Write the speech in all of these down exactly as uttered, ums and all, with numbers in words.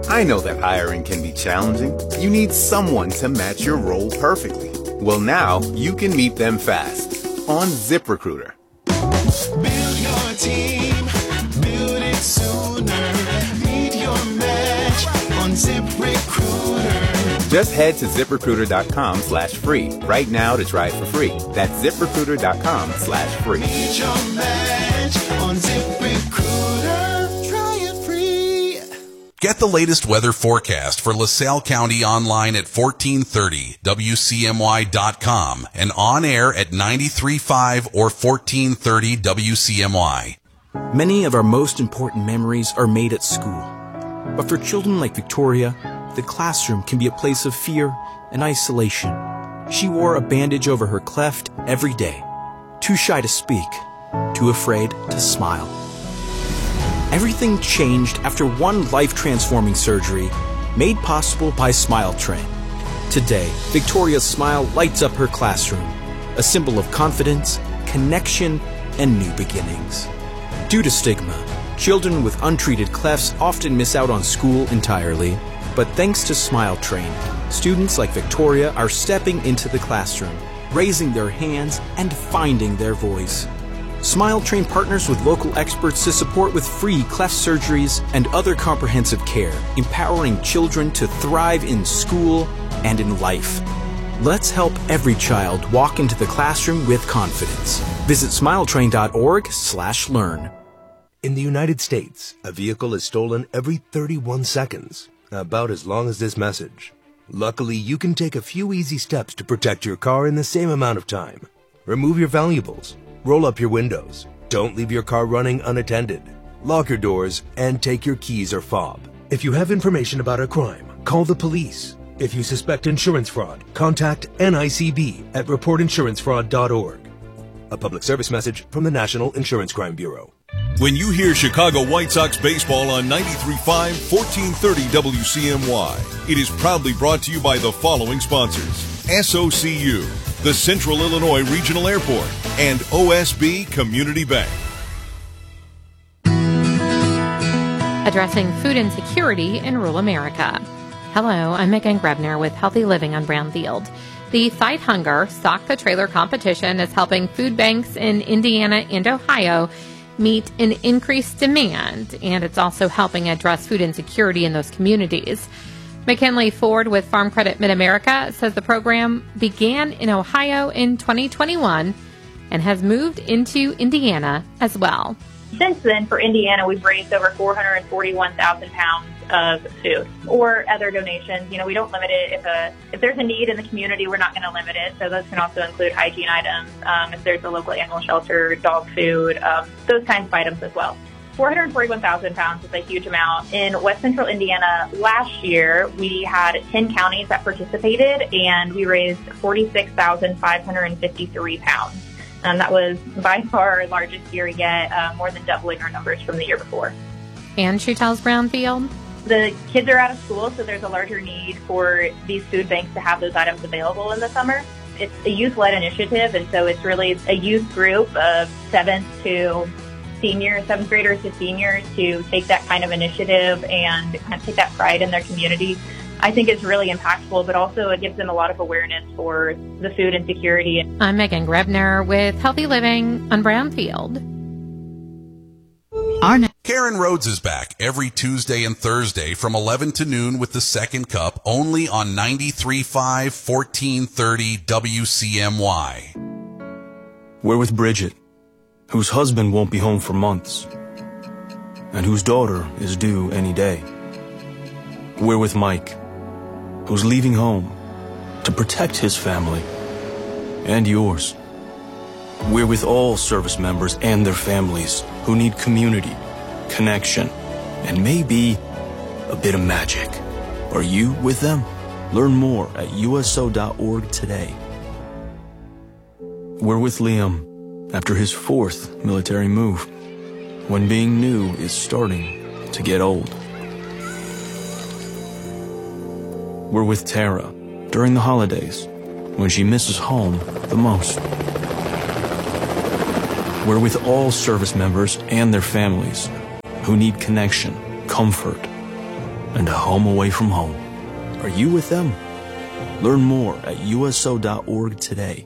I know that hiring can be challenging. You need someone to match your role perfectly. Well, now you can meet them fast on ZipRecruiter. Build your team, build it sooner. Meet your match on ZipRecruiter. Just head to ZipRecruiter.com slash free right now to try it for free. That's ZipRecruiter.com slash free. Meet your match on ZipRecruiter. Try it free. Get the latest weather forecast for LaSalle County online at fourteen thirty W C M Y dot com and on air at ninety-three point five or fourteen thirty W C M Y. Many of our most important memories are made at school. But for children like Victoria, the classroom can be a place of fear and isolation. She wore a bandage over her cleft every day, too shy to speak, too afraid to smile. Everything changed after one life-transforming surgery made possible by Smile Train. Today, Victoria's smile lights up her classroom, a symbol of confidence, connection, and new beginnings. Due to stigma, children with untreated clefts often miss out on school entirely. But thanks to Smile Train, students like Victoria are stepping into the classroom, raising their hands, and finding their voice. Smile Train partners with local experts to support with free cleft surgeries and other comprehensive care, empowering children to thrive in school and in life. Let's help every child walk into the classroom with confidence. Visit smiletrain.org slash learn. In the United States, a vehicle is stolen every thirty-one seconds. About as long as this message. Luckily, you can take a few easy steps to protect your car in the same amount of time. Remove your valuables, roll up your windows, don't leave your car running unattended, lock your doors, and take your keys or fob. If you have information about a crime, call the police. If you suspect insurance fraud, contact N I C B at report insurance fraud dot org. A public service message from the National Insurance Crime Bureau. When you hear Chicago White Sox baseball on ninety-three point five, fourteen thirty W C M Y, it is proudly brought to you by the following sponsors: S O C U, the Central Illinois Regional Airport, and O S B Community Bank. Addressing food insecurity in rural America. Hello, I'm Megan Grebner with Healthy Living on Brownfield. The Fight Hunger Stock the Trailer competition is helping food banks in Indiana and Ohio meet an increased demand, and it's also helping address food insecurity in those communities. McKinley Ford with Farm Credit Mid-America says the program began in Ohio in twenty twenty-one and has moved into Indiana as well. Since then, for Indiana, we've raised over four hundred forty-one thousand pounds of food or other donations. You know, we don't limit it. If a if there's a need in the community, we're not going to limit it. So those can also include hygiene items. Um, if there's a local animal shelter, dog food, um, those kinds of items as well. four hundred forty-one thousand pounds is a huge amount. In West Central Indiana last year, we had ten counties that participated, and we raised forty-six thousand five hundred fifty-three pounds. Um, that was by far our largest year yet, uh, more than doubling our numbers from the year before. And she tells Brownfield, the kids are out of school, so there's a larger need for these food banks to have those items available in the summer. It's a youth-led initiative, and so it's really a youth group of seventh to seniors, seventh graders to seniors to take that kind of initiative and kind of take that pride in their community. I think it's really impactful, but also it gives them a lot of awareness for the food insecurity. I'm Megan Grebner with Healthy Living on Brownfield. Karen Rhodes is back every Tuesday and Thursday from eleven to noon with the Second Cup, only on ninety-three point five, fourteen thirty W C M Y. We're with Bridget, whose husband won't be home for months, and whose daughter is due any day. We're with Mike, who's leaving home to protect his family and yours. We're with all service members and their families who need community, connection, and maybe a bit of magic. Are you with them? Learn more at U S O dot org today. We're with Liam after his fourth military move, when being new is starting to get old. We're with Tara during the holidays, when she misses home the most. We're with all service members and their families who need connection, comfort, and a home away from home. Are you with them? Learn more at U S O dot org today.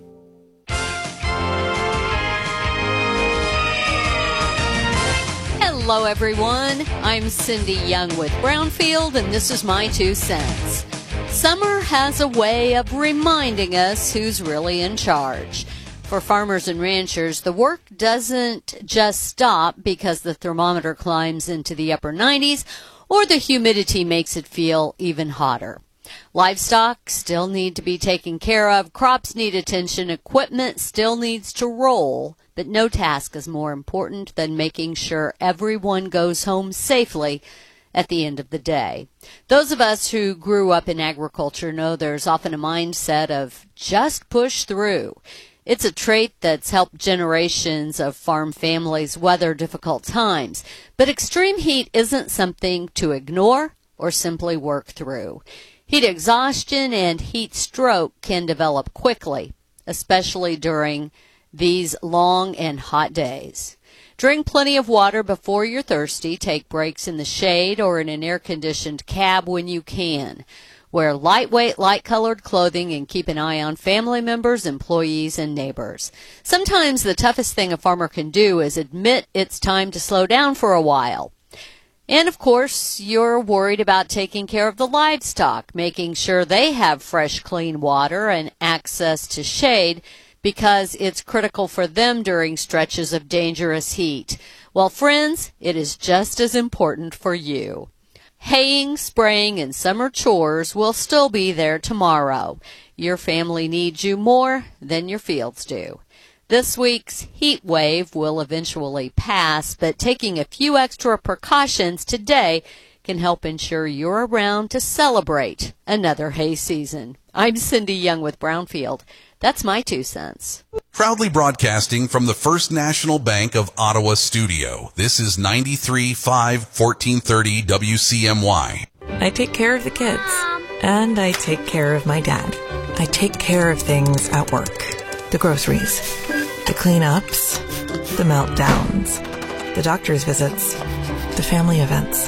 Hello, everyone. I'm Cindy Young with Brownfield, and this is my two cents. Summer has a way of reminding us who's really in charge. For farmers and ranchers, the work doesn't just stop because the thermometer climbs into the upper nineties or the humidity makes it feel even hotter. Livestock still need to be taken care of, crops need attention, equipment still needs to roll, but no task is more important than making sure everyone goes home safely at the end of the day. Those of us who grew up in agriculture know there's often a mindset of just push through. It's a trait that's helped generations of farm families weather difficult times, but extreme heat isn't something to ignore or simply work through. Heat exhaustion and heat stroke can develop quickly, especially during these long and hot days. Drink plenty of water before you're thirsty. Take breaks in the shade or in an air-conditioned cab when you can. Wear lightweight, light-colored clothing and keep an eye on family members, employees, and neighbors. Sometimes the toughest thing a farmer can do is admit it's time to slow down for a while. And, of course, you're worried about taking care of the livestock, making sure they have fresh, clean water and access to shade, because it's critical for them during stretches of dangerous heat. Well, friends, it is just as important for you. Haying, spraying, and summer chores will still be there tomorrow. Your family needs you more than your fields do. This week's heat wave will eventually pass, but taking a few extra precautions today can help ensure you're around to celebrate another hay season. I'm Cindy Young with Brownfield. That's my two cents. Proudly broadcasting from the First National Bank of Ottawa studio. This is ninety-three point five, fourteen thirty W C M Y. I take care of the kids, and I take care of my dad. I take care of things at work. The groceries, the cleanups, the meltdowns, the doctor's visits, the family events,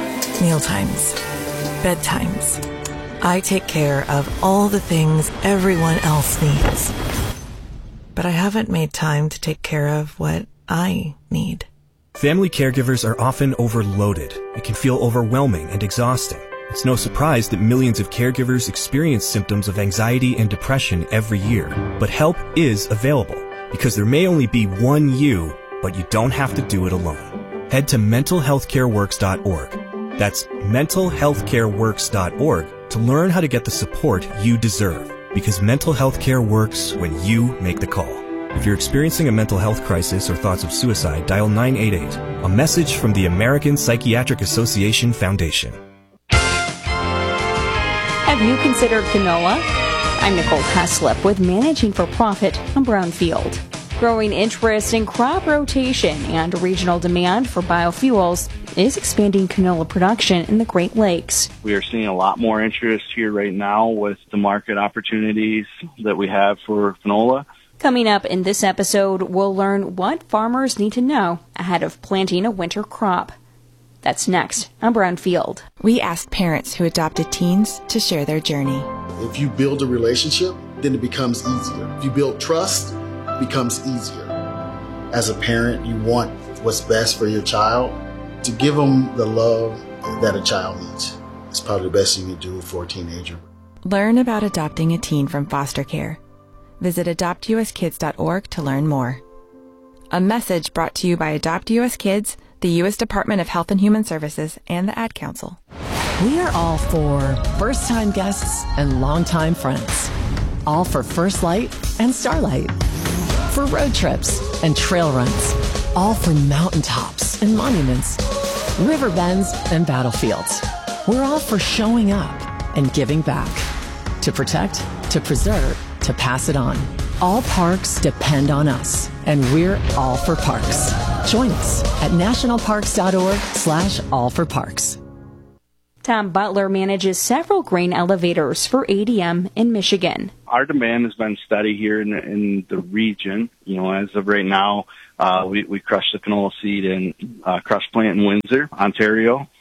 mealtimes, bedtimes. I take care of all the things everyone else needs. But I haven't made time to take care of what I need. Family caregivers are often overloaded. It can feel overwhelming and exhausting. It's no surprise that millions of caregivers experience symptoms of anxiety and depression every year. But help is available, because there may only be one you, but you don't have to do it alone. Head to mental health care works dot org. That's mental health care works dot org to learn how to get the support you deserve, because mental health care works when you make the call. If you're experiencing a mental health crisis or thoughts of suicide, dial nine eight eight. A message from the American Psychiatric Association Foundation. Have you considered canola? I'm Nicole Heslip with Managing for Profit on Brownfield. Growing interest in crop rotation and regional demand for biofuels is expanding canola production in the Great Lakes. We are seeing a lot more interest here right now with the market opportunities that we have for canola. Coming up in this episode, we'll learn what farmers need to know ahead of planting a winter crop. That's next on Brownfield. We asked parents who adopted teens to share their journey. If you build a relationship, then it becomes easier. If you build trust, it becomes easier. As a parent, you want what's best for your child. To give them the love that a child needs. It's probably the best thing you can do for a teenager. Learn about adopting a teen from foster care. Visit adopt u s kids dot org to learn more. A message brought to you by Adopt U S Kids, the U S Department of Health and Human Services, and the Ad Council. We are all for first-time guests and longtime friends. All for First Light and Starlight. For road trips and trail runs. All for mountaintops and monuments, river bends and battlefields. We're all for showing up and giving back. To protect, to preserve, to pass it on. All parks depend on us, and we're all for parks. Join us at nationalparks.org slash all for parks. Tom Butler manages several grain elevators for A D M in Michigan. Our demand has been steady here in the, in the region. You know, as of right now, uh, we, we crush the canola seed in uh, crush plant in Windsor, Ontario.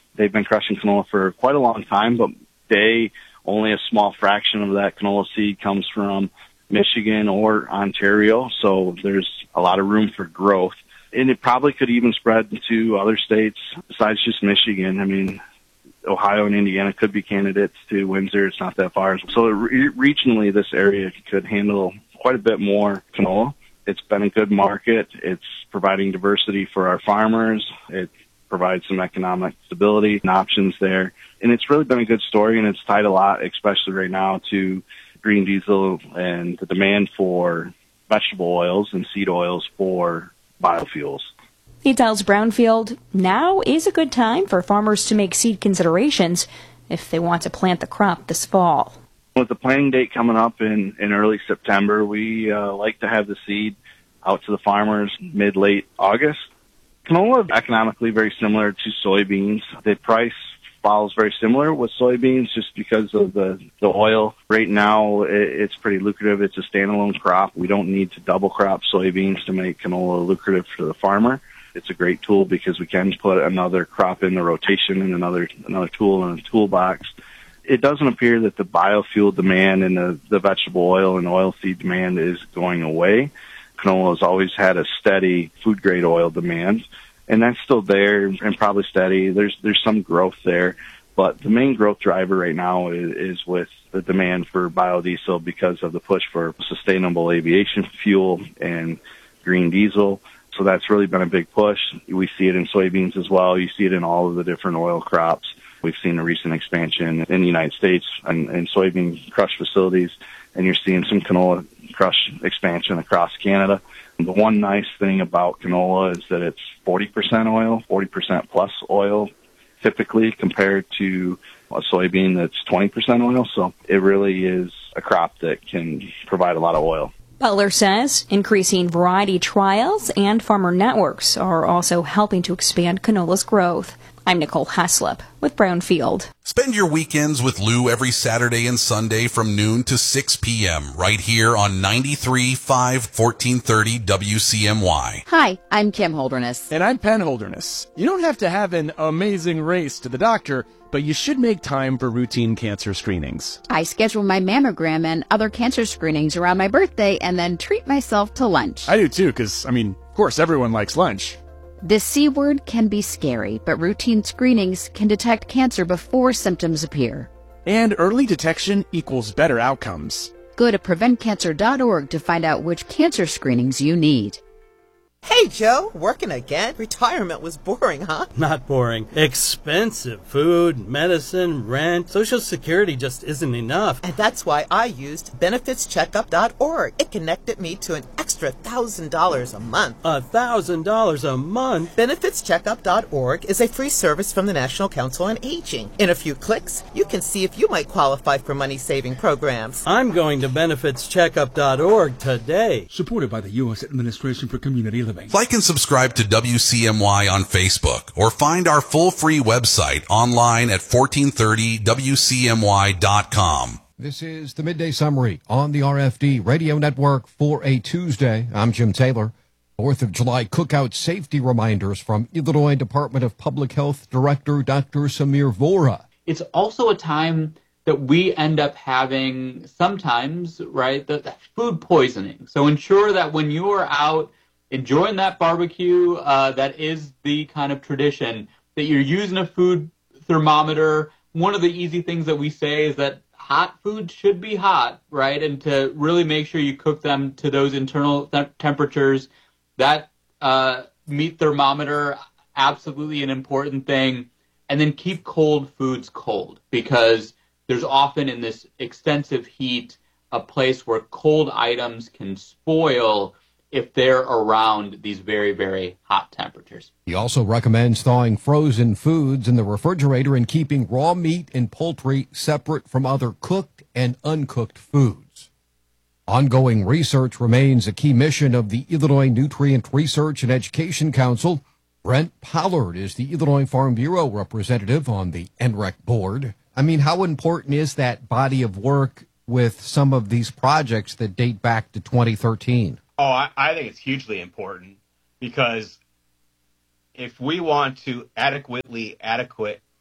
They've been crushing canola for quite a long time, but they only a small fraction of that canola seed comes from Michigan or Ontario, so there's a lot of room for growth. And it probably could even spread to other states besides just Michigan. I mean, Ohio and Indiana could be candidates to Windsor. It's not that far. So re- regionally, this area could handle quite a bit more canola. It's been a good market. It's providing diversity for our farmers. It provides some economic stability and options there. And it's really been a good story, and it's tied a lot, especially right now, to green diesel and the demand for vegetable oils and seed oils for biofuels. He tells Brownfield now is a good time for farmers to make seed considerations if they want to plant the crop this fall. With the planting date coming up in, in early September, we uh, like to have the seed out to the farmers mid-late August. Canola is economically very similar to soybeans. The price follows very similar with soybeans just because of the, the oil. Right now, it, it's pretty lucrative. It's a standalone crop. We don't need to double crop soybeans to make canola lucrative for the farmer. It's a great tool because we can put another crop in the rotation and another another tool in the toolbox. It doesn't appear that the biofuel demand and the, the vegetable oil and oilseed demand is going away. Canola has always had a steady food-grade oil demand, and that's still there and probably steady. There's there's some growth there, but the main growth driver right now is, is with the demand for biodiesel because of the push for sustainable aviation fuel and green diesel. So that's really been a big push. We see it in soybeans as well. You see it in all of the different oil crops. We've seen a recent expansion in the United States in, in soybean crush facilities, and you're seeing some canola crush expansion across Canada. And the one nice thing about canola is that it's forty percent oil, forty percent plus oil, typically compared to a soybean that's twenty percent oil. So it really is a crop that can provide a lot of oil. Butler says increasing variety trials and farmer networks are also helping to expand canola's growth. I'm Nicole Haslip with Brownfield. Spend your weekends with Lou every Saturday and Sunday from noon to six p.m. right here on ninety-three point five, fourteen thirty W C M Y. Hi, I'm Kim Holderness. And I'm Penn Holderness. You don't have to have an amazing race to the doctor, but you should make time for routine cancer screenings. I schedule my mammogram and other cancer screenings around my birthday and then treat myself to lunch. I do too, because, I mean, of course, everyone likes lunch. The C word can be scary, but routine screenings can detect cancer before symptoms appear. And early detection equals better outcomes. Go to prevent cancer dot org to find out which cancer screenings you need. Hey, Joe, working again? Retirement was boring, huh? Not boring. Expensive. Food, medicine, rent. Social Security just isn't enough. And that's why I used benefits checkup dot org. It connected me to an extra one thousand dollars a month. A thousand dollars a month? benefits checkup dot org is a free service from the National Council on Aging. In a few clicks, you can see if you might qualify for money-saving programs. I'm going to benefits checkup dot org today. Supported by the U S Administration for Community Living. Like and subscribe to W C M Y on Facebook or find our full free website online at fourteen thirty W C M Y dot com. This is the Midday Summary on the R F D Radio Network for a Tuesday. I'm Jim Taylor. fourth of July cookout safety reminders from Illinois Department of Public Health Director Doctor Samir Vora. It's also a time that we end up having sometimes, right, the, the food poisoning. So ensure that when you are out enjoying that barbecue, uh, that is the kind of tradition, that you're using a food thermometer. One of the easy things that we say is that hot food should be hot, right? And to really make sure you cook them to those internal th- temperatures. That uh, meat thermometer, absolutely an important thing. And then keep cold foods cold, because there's often in this extensive heat a place where cold items can spoil if they're around these very, very hot temperatures. He also recommends thawing frozen foods in the refrigerator and keeping raw meat and poultry separate from other cooked and uncooked foods. Ongoing research remains a key mission of the Illinois Nutrient Research and Education Council. Brent Pollard is the Illinois Farm Bureau representative on the N R E C board. I mean, how important is that body of work with some of these projects that date back to twenty thirteen? Oh, I, I think it's hugely important, because if we want to adequately adequate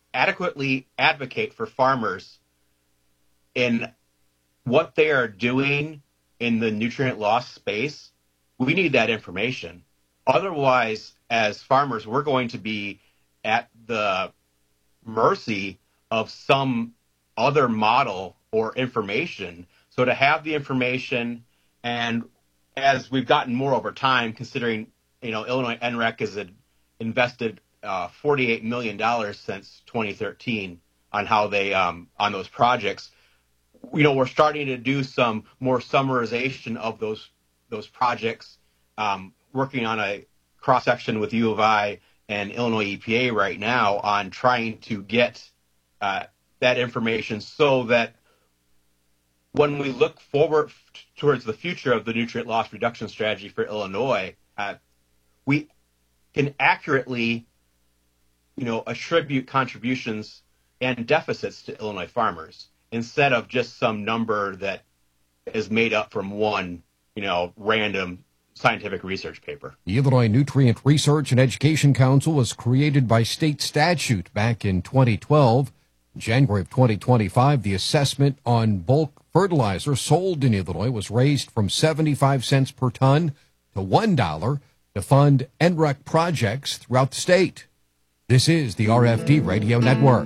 adequately advocate for farmers in what they are doing in the nutrient loss space, we need that information. Otherwise, as farmers, we're going to be at the mercy of some other model or information. So to have the information, and as we've gotten more over time, considering, you know, Illinois N R E C has invested uh, forty-eight million dollars since twenty thirteen on how they um, on those projects. You know, we're starting to do some more summarization of those those projects, um, working on a cross section with U of I and Illinois E P A right now on trying to get uh, that information so that when we look forward towards the future of the nutrient loss reduction strategy for Illinois, uh, we can accurately, you know, attribute contributions and deficits to Illinois farmers instead of just some number that is made up from one, you know, random scientific research paper. The Illinois Nutrient Research and Education Council was created by state statute back in twenty twelve. In January of twenty twenty-five, the assessment on bulk fertilizer sold in Illinois was raised from seventy-five cents per ton to one dollar to fund N R E C projects throughout the state. This is the R F D Radio Network.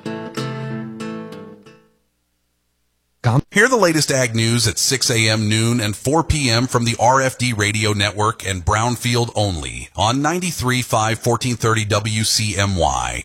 Hear the latest ag news at six a.m., noon, and four p.m. from the R F D Radio Network and Brownfield only on ninety-three point five, fourteen thirty W C M Y.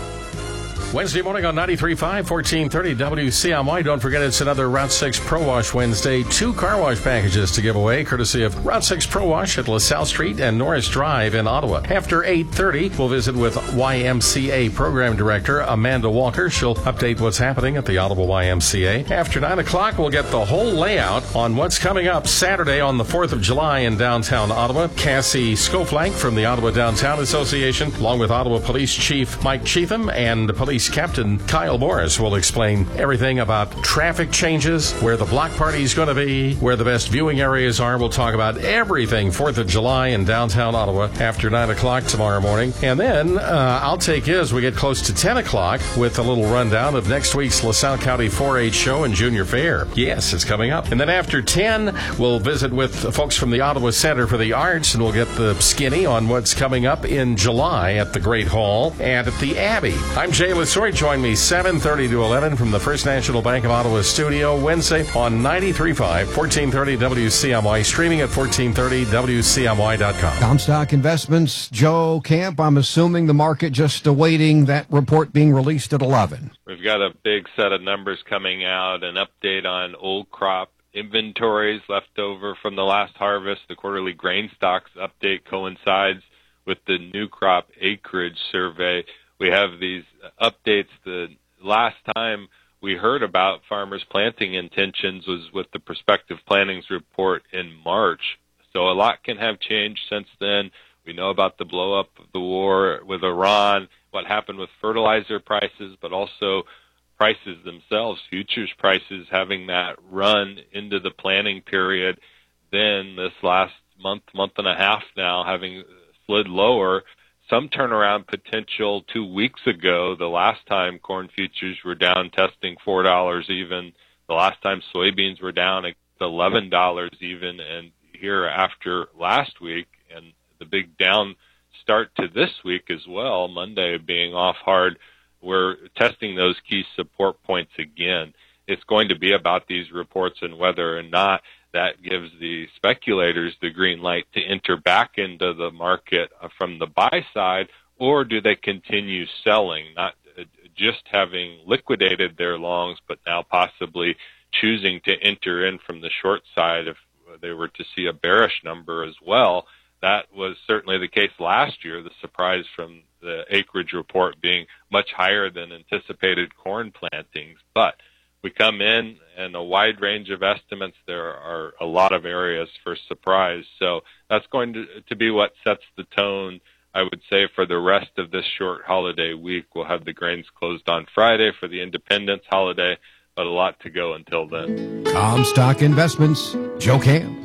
Wednesday morning on ninety-three point five, fourteen thirty W C M Y. Don't forget it's another Route six Pro Wash Wednesday. Two car wash packages to give away, courtesy of Route six Pro Wash at LaSalle Street and Norris Drive in Ottawa. After eight thirty, we'll visit with Y M C A Program Director Amanda Walker. She'll update what's happening at the Ottawa Y M C A. After nine o'clock, we'll get the whole layout on what's coming up Saturday on the fourth of July in downtown Ottawa. Cassie Skoflank from the Ottawa Downtown Association, along with Ottawa Police Chief Mike Cheatham and Police Captain Kyle Morris, will explain everything about traffic changes, where the block party is going to be, where the best viewing areas are. We'll talk about everything fourth of July in downtown Ottawa after nine o'clock tomorrow morning. And then uh, I'll take you as we get close to ten o'clock with a little rundown of next week's LaSalle County four H show and junior fair. Yes, it's coming up. And then after ten, we'll visit with folks from the Ottawa Center for the Arts, and we'll get the skinny on what's coming up in July at the Great Hall and at the Abbey. I'm Jay Lesoy. Join me seven thirty to eleven from the First National Bank of Ottawa studio Wednesday on ninety-three point five, fourteen thirty W C M Y, streaming at fourteen thirty W C M Y dot com. Comstock Investments, Joe Camp, I'm assuming the market just awaiting that report being released at eleven. We've got a big set of numbers coming out, an update on old crop inventories left over from the last harvest. The quarterly grain stocks update coincides with the new crop acreage survey. We have these updates. The last time we heard about farmers' planting intentions was with the prospective plantings report in March. So a lot can have changed since then. We know about the blow-up of the war with Iran, what happened with fertilizer prices, but also prices themselves, futures prices having that run into the planting period. Then this last month, month and a half now, having slid lower. Some turnaround potential two weeks ago. The last time corn futures were down, testing four dollars even. The last time soybeans were down at eleven dollars even. And here after last week, and the big down start to this week as well, Monday being off hard, we're testing those key support points again. It's going to be about these reports and whether or not that gives the speculators the green light to enter back into the market from the buy side, or do they continue selling, not just having liquidated their longs, but now possibly choosing to enter in from the short side if they were to see a bearish number as well. That was certainly the case last year, the surprise from the acreage report being much higher than anticipated corn plantings. But we come in in a wide range of estimates. There are a lot of areas for surprise. So that's going to, to be what sets the tone, I would say, for the rest of this short holiday week. We'll have the grains closed on Friday for the Independence holiday, but a lot to go until then. Comstock Investments, Joe Camp.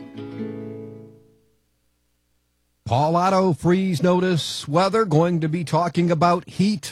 Paul Otto, freeze notice, weather, going to be talking about heat